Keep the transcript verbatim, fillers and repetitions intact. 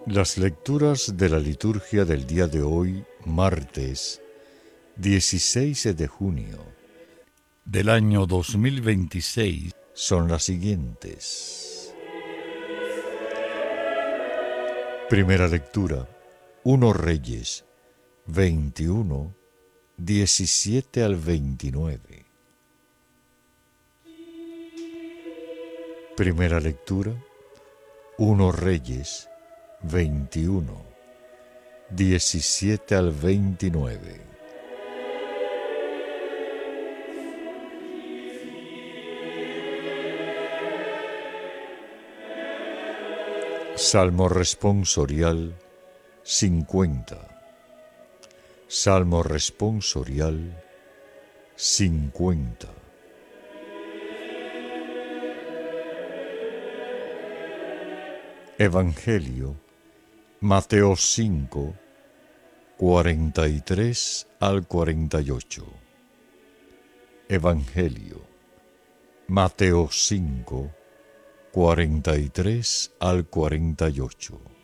Las lecturas de la liturgia del día de hoy, martes dieciséis de junio del año dos mil veintiséis, son las siguientes. Primera lectura, uno Reyes veintiuno, diecisiete al veintinueve. Primera lectura, uno Reyes veintiuno, diecisiete al veintinueve. Salmo responsorial cincuenta. Salmo responsorial cincuenta. Evangelio Mateo cinco, cuarenta y tres al cuarenta y ocho. Evangelio Mateo cinco, cuarenta y tres al cuarenta y ocho.